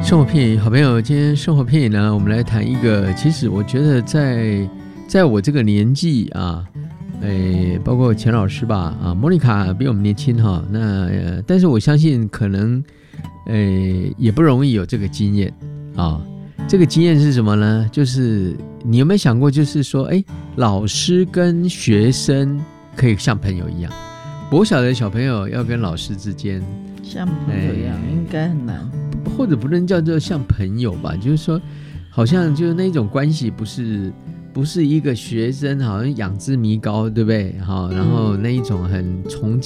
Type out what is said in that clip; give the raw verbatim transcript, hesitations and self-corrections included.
生活片语好朋友，今天生活片语呢，我们来谈一个，其实我觉得在在我这个年纪啊，诶，包括钱老师吧，啊，莫妮卡比我们年轻哈，那、呃、但是我相信可能，诶，也不容易有这个经验啊。这个经验是什么呢？就是你有没有想过，就是说，哎，老师跟学生可以像朋友一样，国小的小朋友要跟老师之间像朋友一样，应该很难， 或者不能叫做像朋友吧，就是说，好像就是那种关系不是。不是一个学生好像仰之弥高，对不对？好，然后那一种很崇